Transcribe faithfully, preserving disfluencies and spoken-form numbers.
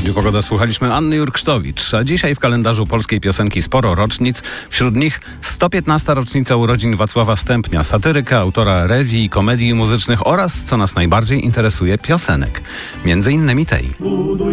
Radiu Pogoda słuchaliśmy Anny Jurksztowicz, a dzisiaj w kalendarzu polskiej piosenki sporo rocznic. Wśród nich sto piętnasta rocznica urodzin Wacława Stępnia, satyryka, autora rewii, komedii muzycznych oraz, co nas najbardziej interesuje, piosenek. Między innymi tej.